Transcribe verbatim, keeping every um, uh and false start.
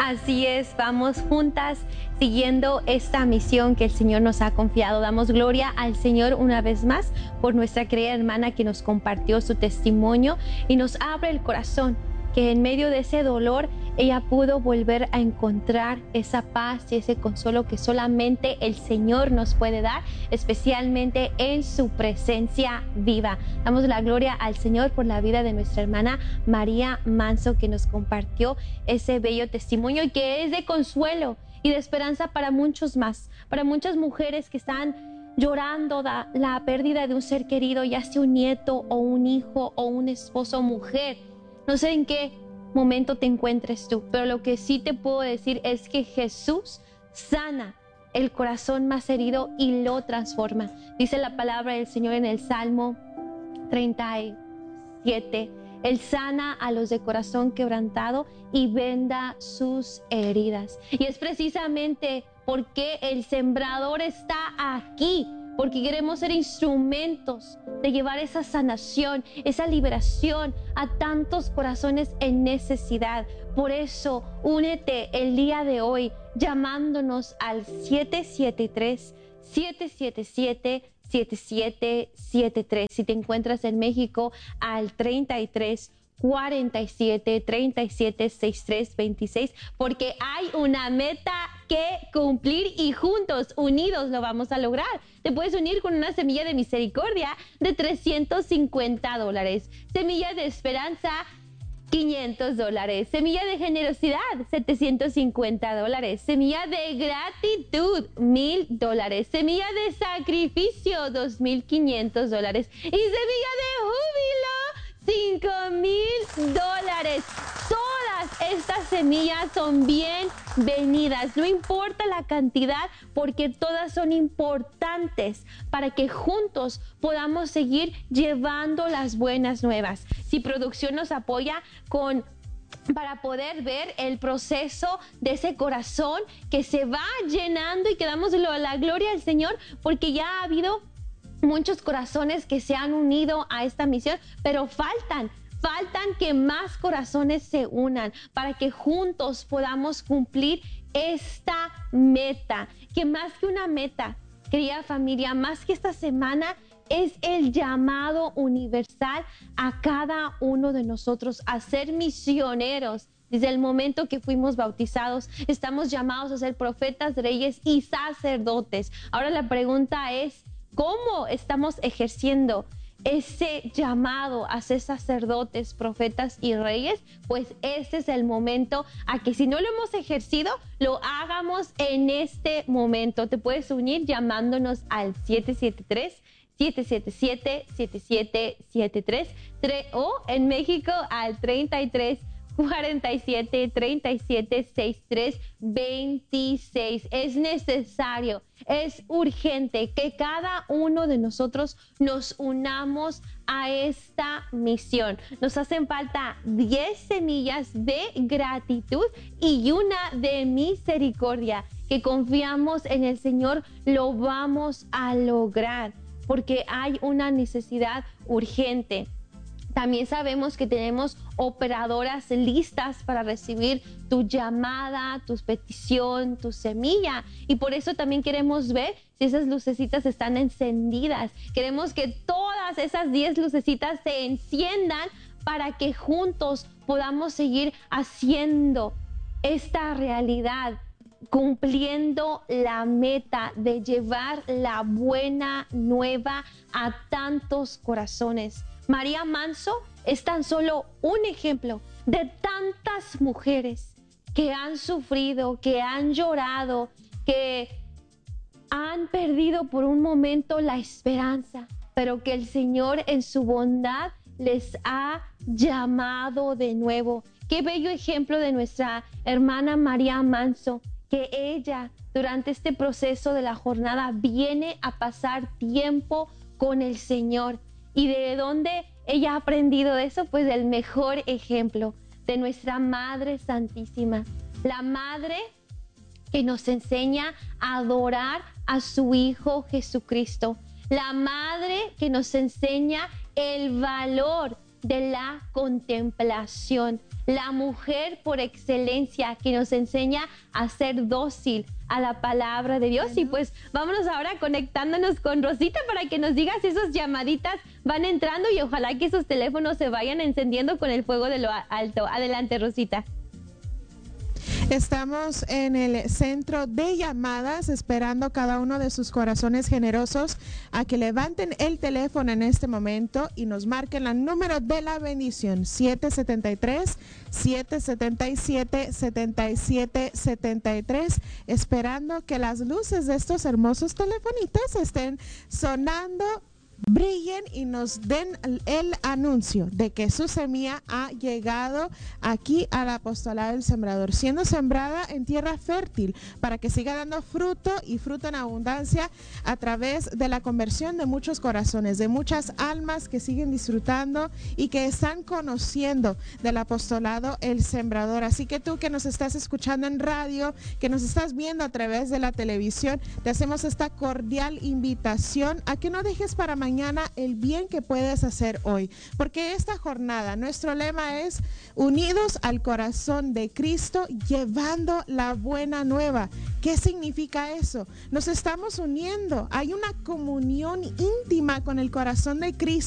Así es, vamos juntas siguiendo esta misión que el Señor nos ha confiado. Damos gloria al Señor una vez más por nuestra querida hermana que nos compartió su testimonio y nos abre el corazón, que en medio de ese dolor ella pudo volver a encontrar esa paz y ese consuelo que solamente el Señor nos puede dar, especialmente en su presencia viva. Damos la gloria al Señor por la vida de nuestra hermana María Manso, que nos compartió ese bello testimonio y que es de consuelo y de esperanza para muchos más, para muchas mujeres que están llorando la, la pérdida de un ser querido, ya sea un nieto o un hijo o un esposo o mujer. No sé en qué momento te encuentres tú, pero lo que sí te puedo decir es que Jesús sana el corazón más herido y lo transforma. Dice la palabra del Señor en el Salmo treinta y siete: Él sana a los de corazón quebrantado y venda sus heridas. Y es precisamente porque el sembrador está aquí, porque queremos ser instrumentos de llevar esa sanación, esa liberación a tantos corazones en necesidad. Por eso, únete el día de hoy llamándonos al siete siete tres, siete siete siete, siete siete siete tres. Si te encuentras en México, al treinta y tres, cuarenta y siete, treinta y siete, sesenta y tres, veintiséis, porque hay una meta que cumplir y juntos, unidos, lo vamos a lograr. Te puedes unir con una semilla de misericordia de trescientos cincuenta dólares, semilla de esperanza quinientos dólares, semilla de generosidad setecientos cincuenta dólares, semilla de gratitud mil dólares, semilla de sacrificio dos mil quinientos dólares y semilla de júbilo cinco mil dólares. Todas estas semillas son bienvenidas, no importa la cantidad, porque todas son importantes para que juntos podamos seguir llevando las buenas nuevas. Si producción nos apoya con para poder ver el proceso de ese corazón que se va llenando y que damos la gloria al Señor, porque ya ha habido muchos corazones que se han unido a esta misión, pero faltan, faltan que más corazones se unan para que juntos podamos cumplir esta meta, que más que una meta, querida familia, más que esta semana, es el llamado universal a cada uno de nosotros a ser misioneros. Desde el momento que fuimos bautizados, estamos llamados a ser profetas, reyes y sacerdotes. Ahora la pregunta es, ¿cómo estamos ejerciendo ese llamado a ser sacerdotes, profetas y reyes? Pues este es el momento a que, si no lo hemos ejercido, lo hagamos en este momento. Te puedes unir llamándonos al siete siete tres, siete siete siete, siete siete siete tres o en México al treinta y tres, cuarenta y siete, treinta y siete, sesenta y tres, veintiséis. Es necesario, es urgente que cada uno de nosotros nos unamos a esta misión. Nos hacen falta diez semillas de gratitud y una de misericordia, que confiamos en el Señor, lo vamos a lograr, porque hay una necesidad urgente. También sabemos que tenemos operadoras listas para recibir tu llamada, tu petición, tu semilla. Y por eso también queremos ver si esas lucecitas están encendidas. Queremos que todas esas diez lucecitas se enciendan para que juntos podamos seguir haciendo esta realidad, cumpliendo la meta de llevar la buena nueva a tantos corazones. María Manso es tan solo un ejemplo de tantas mujeres que han sufrido, que han llorado, que han perdido por un momento la esperanza, pero que el Señor en su bondad les ha llamado de nuevo. Qué bello ejemplo de nuestra hermana María Manso, que ella durante este proceso de la jornada viene a pasar tiempo con el Señor. ¿Y de dónde ella ha aprendido de eso? Pues del mejor ejemplo de nuestra Madre Santísima, la Madre que nos enseña a adorar a su Hijo Jesucristo, la Madre que nos enseña el valor de la contemplación. La mujer por excelencia que nos enseña a ser dócil a la palabra de Dios. Bueno. Y pues vámonos ahora conectándonos con Rosita para que nos diga si esas llamaditas van entrando y ojalá que esos teléfonos se vayan encendiendo con el fuego de lo alto. Adelante, Rosita. Estamos en el centro de llamadas esperando cada uno de sus corazones generosos a que levanten el teléfono en este momento y nos marquen el número de la bendición siete siete tres, siete siete siete, siete siete siete tres, esperando que las luces de estos hermosos telefonitos estén sonando, brillen y nos den el anuncio de que su semilla ha llegado aquí al apostolado del sembrador, siendo sembrada en tierra fértil para que siga dando fruto y fruto en abundancia a través de la conversión de muchos corazones, de muchas almas que siguen disfrutando y que están conociendo del apostolado el sembrador. Así que tú que nos estás escuchando en radio, que nos estás viendo a través de la televisión, te hacemos esta cordial invitación a que no dejes para mañana mañana el bien que puedes hacer hoy, porque esta jornada, nuestro lema es unidos al corazón de Cristo, llevando la buena nueva. ¿Qué significa eso? Nos estamos uniendo, hay una comunión íntima con el corazón de Cristo.